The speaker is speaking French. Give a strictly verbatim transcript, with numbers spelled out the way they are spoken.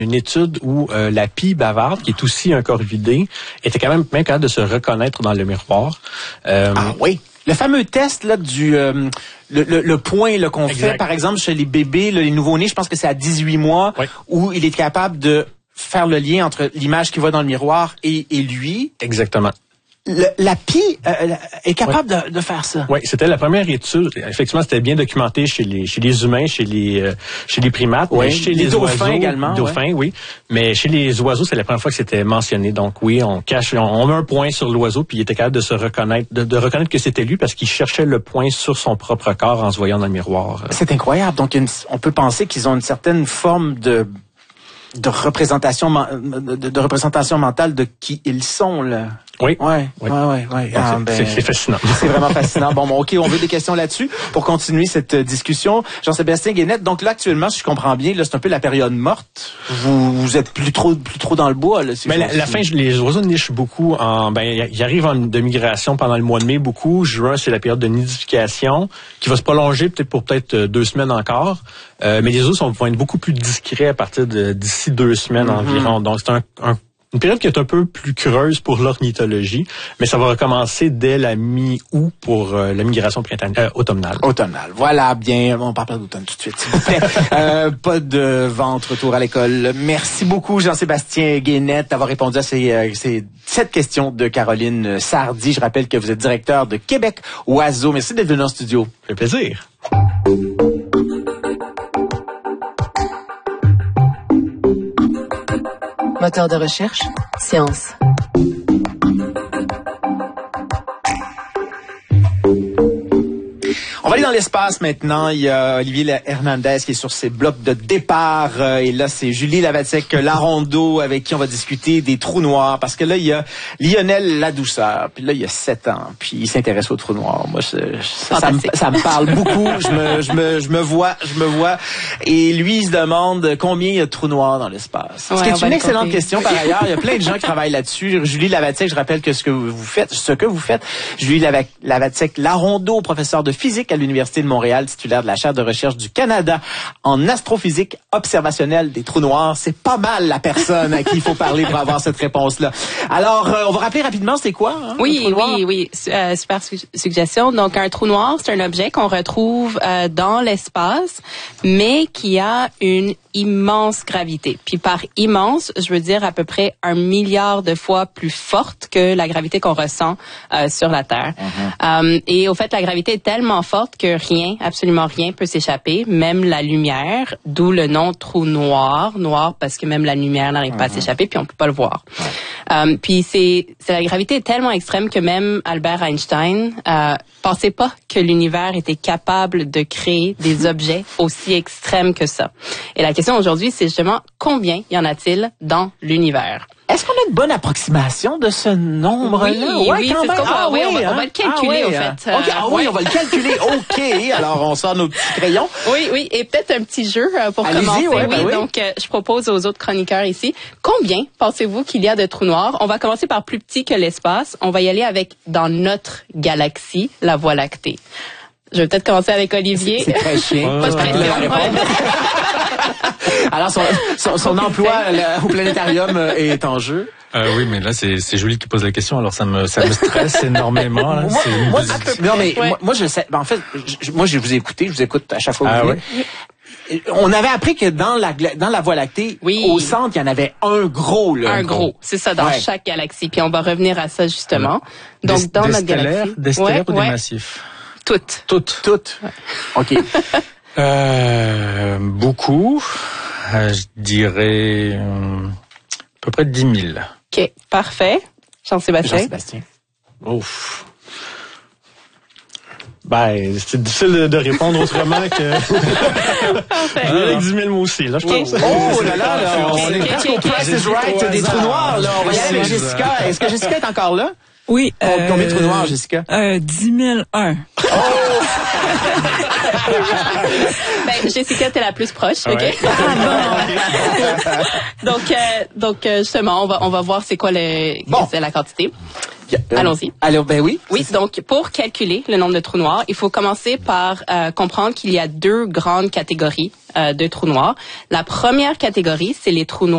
une étude où euh, la pie bavarde, qui est aussi un corvidé, était quand même même capable de se reconnaître dans le miroir. Euh, ah oui. Le fameux test là du euh, le, le, le point là, qu'on fait, par exemple, chez les bébés, là, les nouveau-nés, je pense que c'est à dix-huit mois, oui. où il est capable de faire le lien entre l'image qu'il voit dans le miroir et, et lui. Exactement. Le, la pie euh, est capable oui. de, de faire ça. Oui, c'était la première étude. Effectivement, c'était bien documenté chez les chez les humains, chez les euh, chez les primates, oui. mais chez les, les dauphins oiseaux, également. Dauphins, ouais. oui. Mais chez les oiseaux, c'est la première fois que c'était mentionné. Donc oui, on cache, on, on met un point sur l'oiseau, puis il était capable de se reconnaître, de, de reconnaître que c'était lui parce qu'il cherchait le point sur son propre corps en se voyant dans le miroir. C'est incroyable. Donc une, on peut penser qu'ils ont une certaine forme de de représentation de, de représentation mentale de qui ils sont là. Oui. Ouais, oui. ouais, ouais, ouais. Ah, ben, c'est, c'est fascinant. C'est vraiment fascinant. Bon, bon, OK, on veut des questions là-dessus pour continuer cette euh, discussion. Jean-Sébastien Guénette, donc là, actuellement, si je comprends bien, là, c'est un peu la période morte. Vous, vous êtes plus trop, plus trop dans le bois, là. Si Mais la, la fin, les oiseaux nichent beaucoup en, ben, ils arrivent en de migration pendant le mois de mai, beaucoup. Juin, c'est la période de nidification qui va se prolonger peut-être pour peut-être deux semaines encore. Euh, mais les oiseaux sont, vont être beaucoup plus discrets à partir de, d'ici deux semaines mm-hmm. environ. Donc, c'est un, un Une période qui est un peu plus creuse pour l'ornithologie, mais ça va recommencer dès la mi-août pour euh, la migration printanière, euh, automnale. Automnale. Voilà, bien. On parle d'automne tout de suite, s'il vous plaît. euh, pas de ventre retour à l'école. Merci beaucoup, Jean-Sébastien Guénette, d'avoir répondu à ces, euh, ces cette question de Caroline Sardy. Je rappelle que vous êtes directeur de Québec Oiseaux. Merci d'être venu en studio. Ça fait plaisir. Moteur de recherche, science. On va aller dans l'espace maintenant. Il y a Olivier Hernandez qui est sur ses blocs de départ. Et là, c'est Julie Lavacek-Larondeau avec qui on va discuter des trous noirs. Parce que là, il y a Lionel Ladouceur. Puis là, il y a sept ans. Puis il s'intéresse aux trous noirs. Moi, je, ça, ça, me, ça me parle beaucoup. Je me, je me, je me vois, je me vois. Et lui, il se demande combien il y a de trous noirs dans l'espace. Ouais, c'est une excellente compter. question par ailleurs. Il y a plein de gens qui travaillent là-dessus. Julie Lavacek, je rappelle que ce que vous faites, ce que vous faites, Julie Lavacek-Larondeau, professeure de physique à l'Université de Montréal, titulaire de la chaire de recherche du Canada en astrophysique observationnelle des trous noirs. C'est pas mal la personne à qui il faut parler pour avoir cette réponse-là. Alors, euh, on va rappeler rapidement, c'est quoi? Hein, oui, oui, oui. Euh, super su- suggestion. Donc, un trou noir, c'est un objet qu'on retrouve euh, dans l'espace, mais qui a une immense gravité. Puis par immense, je veux dire à peu près un milliard de fois plus forte que la gravité qu'on ressent euh, sur la Terre. Mm-hmm. Euh, et au fait, la gravité est tellement forte que rien, absolument rien peut s'échapper, même la lumière, d'où le nom trou noir. Noir parce que même la lumière n'arrive mm-hmm. pas à s'échapper, puis on peut pas le voir. Mm-hmm. Euh, puis c'est, c'est la gravité est tellement extrême que même Albert Einstein euh, pensait pas que l'univers était capable de créer des objets aussi extrêmes que ça. Et la question aujourd'hui, c'est justement combien y en a-t-il dans l'univers? Est-ce qu'on a une bonne approximation de ce nombre-là? Oui, ouais, oui, c'est ce qu'on ah, oui, on, va, hein? on va le calculer, ah, oui, au fait. Okay, ah oui, on va le calculer. OK. Alors, on sort nos petits crayons. Oui, oui. Et peut-être un petit jeu pour Allez-y, commencer. Ouais, oui, ben oui. Donc, euh, je propose aux autres chroniqueurs ici. Combien pensez-vous qu'il y a de trous noirs? On va commencer par plus petit que l'espace. On va y aller avec, dans notre galaxie, la Voie lactée. Je vais peut-être commencer avec Olivier. C'est, c'est très chiant. Pas de pression. Alors, son, son, son emploi là, au planétarium est en jeu. Euh, oui, mais là, c'est, c'est Julie qui pose la question, alors ça me, ça me stresse énormément. Là. Moi, c'est moi, non, mais ouais. moi, moi, je sais. Ben, en fait, je, moi, je vous ai écouté, je vous écoute à chaque fois que ah, vous venez. Oui. On avait appris que dans la dans la Voie lactée, oui. au centre, il y en avait un gros. Là, un gros, gros. C'est ça, dans ouais. chaque galaxie. Puis on va revenir à ça, justement. Des, Donc, dans des notre galaxie. Des stellaires ouais, ou ouais. des massifs? Toutes. Toutes. Toutes. Ouais. OK. euh, beaucoup. Euh, je dirais euh, à peu près dix mille. OK, parfait. Jean-Sébastien. Jean-Sébastien. Ouf. Ben, c'est difficile de, de répondre autrement que... Parfait. Avec dix mille mots aussi, là, je pense. Oh là là, là on est presque au Price is Right des trous noirs, là. On va y aller avec Jessica. Est-ce que Jessica est encore là? Oui. Euh, Combien de trous noirs, Jessica? Euh, dix mille un. Oh! Ben, Jessica, t'es la plus proche, ouais. OK? Ah, bon. donc, euh, donc, justement, on va, on va voir c'est quoi le, bon. c'est la quantité. Euh, Allons-y. Alors, ben oui. Oui, donc, pour calculer le nombre de trous noirs, il faut commencer par euh, comprendre qu'il y a deux grandes catégories euh, de trous noirs. La première catégorie, c'est les trous noirs